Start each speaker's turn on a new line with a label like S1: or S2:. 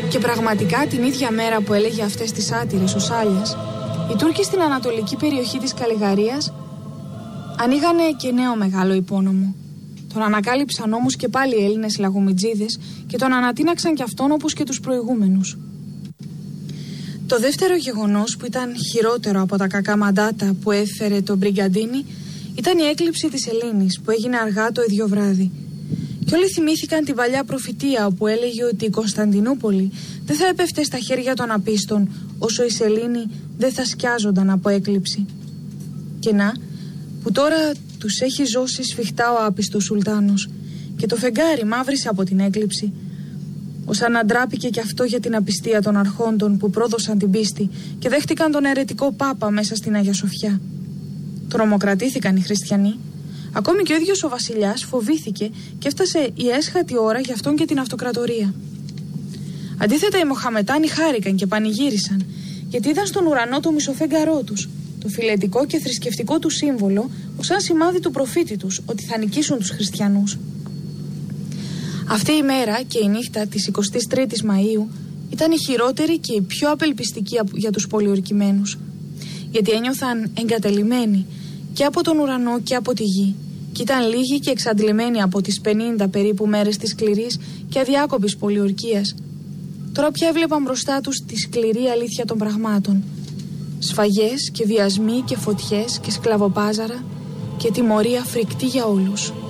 S1: Και πραγματικά την ίδια μέρα που έλεγε αυτές τις άτυρες ο Σάλιας, οι Τούρκοι στην ανατολική περιοχή της Καλιγαρίας ανοίγανε και νέο μεγάλο υπόνομο. Τον ανακάλυψαν όμως και πάλι οι Έλληνες λαγομιτζίδες και τον ανατείναξαν και αυτόν όπως και τους προηγούμενους. Το δεύτερο γεγονός που ήταν χειρότερο από τα κακά μαντάτα που έφερε το Μπριγκαντίνι ήταν η έκλειψη της Ελλήνης που έγινε αργά το ίδιο βράδυ. Και όλοι θυμήθηκαν την παλιά προφητεία όπου έλεγε ότι η Κωνσταντινούπολη δεν θα έπεφτε στα χέρια των απίστων όσο οι Σελήνοι δεν θα σκιάζονταν από έκλειψη. Και να, που τώρα τους έχει ζώσει σφιχτά ο άπιστος Σουλτάνος και το φεγγάρι μαύρισε από την έκλειψη. Ως να ντράπηκε και αυτό για την απιστία των αρχόντων που πρόδωσαν την πίστη και δέχτηκαν τον αιρετικό Πάπα μέσα στην Αγία Σοφιά. Τρομοκρατήθηκαν οι χριστιανοί. Ακόμη και ο ίδιος ο βασιλιάς φοβήθηκε και έφτασε η έσχατη ώρα για αυτόν και την αυτοκρατορία. Αντίθετα οι Μοχαμετάνοι χάρηκαν και πανηγύρισαν, γιατί είδαν στον ουρανό το μισοφέγγαρό τους, το φιλετικό και θρησκευτικό του σύμβολο, ως σαν σημάδι του προφήτη τους ότι θα νικήσουν τους χριστιανούς. Αυτή η μέρα και η νύχτα της 23ης Μαΐου ήταν η χειρότερη και η πιο απελπιστική για τους πολιορκημένους, γιατί ένιωθαν εγκατελειμμένοι και από τον ουρανό και από τη γη, και ήταν λίγοι και εξαντλημένοι από τις 50 περίπου μέρες της σκληρής και αδιάκοπης πολιορκίας. Τώρα πια έβλεπαν μπροστά τους τη σκληρή αλήθεια των πραγμάτων. Σφαγές και βιασμοί και φωτιές και σκλαβοπάζαρα και τιμωρία φρικτή για όλους.